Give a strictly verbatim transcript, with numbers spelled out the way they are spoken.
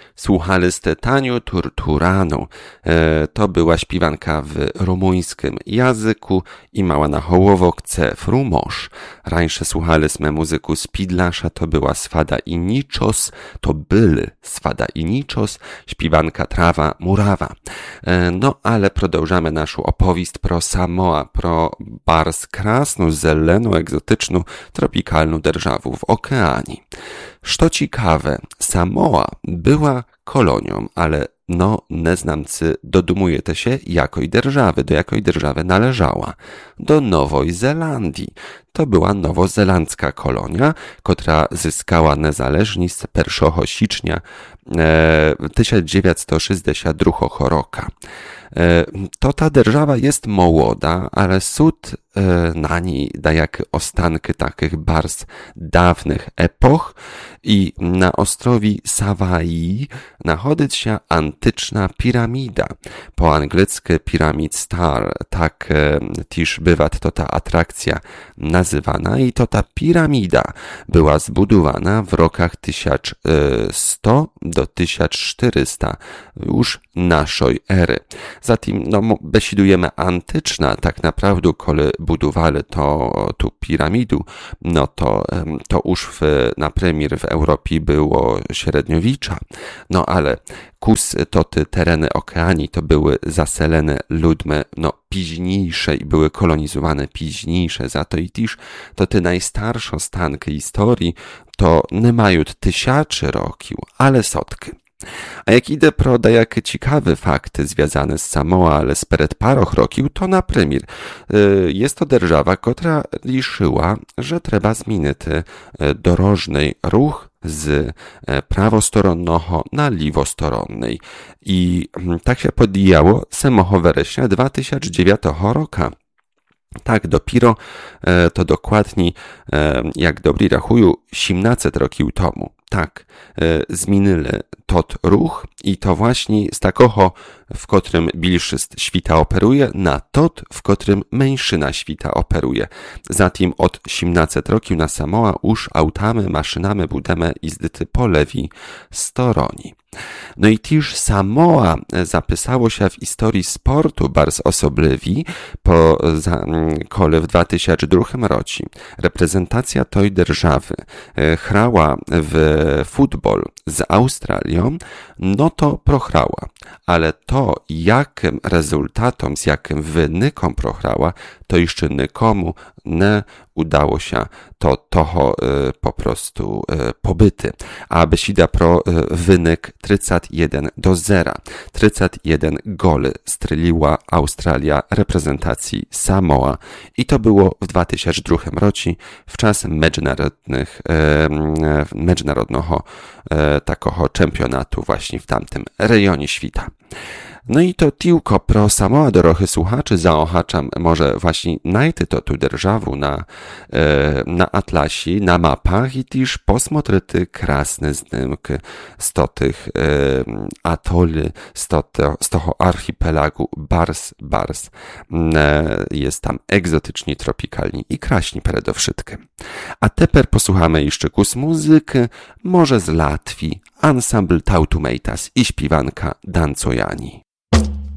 Słuchali Taniu Turturanu. E, to była śpiewanka w rumuńskim języku i mała na hołowokce frumosz. Rańsze słuchaliśmy muzyku z Pidlasza, to była Swada i Niczos, to byli Swada i Niczos, śpiewanka Trawa Murawa. E, no ale продовжamy naszą opowieść pro Samoa, pro bardzo krasną, zeleną, egzotyczną, tropikalną державу w okeanii. Co ciekawe, Samoa była kolonią, ale no, neznamcy dodumujete się, jakoj держawy, do jakoj держawy należała. Do Nowej Zelandii. To była nowozelandzka kolonia, która zyskała niezależność pierwszego stycznia tysiąc dziewięćset sześćdziesiątego drugiego roku. To ta держава jest młoda, ale sud na niej daje ostanki takich bardzo dawnych epoch i na ostrowi Savaii znajduje się antyczna piramida. Po angielsku Pyramid Star, tak też bywa to ta atrakcja nazywana i to ta piramida była zbudowana w rokach tysiąc sto do tysiąc czterysta już naszej ery. Zatem no, besidujemy antyczna, tak naprawdę, kiedy budowali to, tu piramidu, no to, to już w, na premier w Europie było średniowiecza. No ale kus to te tereny okeanii to były zaselene ludźmi, no późniejsze i były kolonizowane późniejsze, za to i też to te najstarsze stanki historii to nie mają tysiące roków, ale setki. A jak idę pro dajakie ciekawe fakty związane z Samoa, ale spred paroch roków, to na premier jest to держава, która liczyła, że trzeba zmienić dorożny ruch z prawostronnego na lewostoronnej. I tak się podjęło samego września dwa tysiące dziewiątego roku. Tak, dopiero to dokładnie, jak dobry rachuju, siedemnaście roków temu. Tak, zmienili tot ruch i to właśnie z takiego, w którym bilszyst świta operuje, na tot, w którym mężczyzna świta operuje. Zatem od siedemnaście roków na Samoa już autami, maszynami budemy jeździć po lewej stronie. No i też Samoa zapisało się w historii sportu bardzo osobliwi, po za, kole w dwa tysiące drugim roku reprezentacja tej держawy chrała w futbol z Australią, no to prochrała. Ale to, jakim rezultatom, z jakim wynikom prochrała, to jeszcze nikomu nie udało się to toho e, po prostu e, pobyty. A besida pro e, wynik trzydzieści jeden do zera. trzydzieści jeden gole strzeliła Australia reprezentacji Samoa i to było w dwa tysiące drugim roku w czas międzynarodnych, e, międzynarodnego e, takiego czempionatu właśnie w tamtym rejonie świata. No i to tylko pro Samoa dorochy słuchaczy zaochaczam może właśnie najty to tu державу na, e, na atlasie, na mapach i też posmotryty krasne zdjęki z to tych e, atoli, z, to, z toho archipelagu Bars, Bars. E, jest tam egzotycznie, tropikalnie i kraśni przede wszystkim. A teper posłuchamy jeszcze kus muzyki, może z Latwii, ansambl Tautumeitas i śpiewanka Dancojani.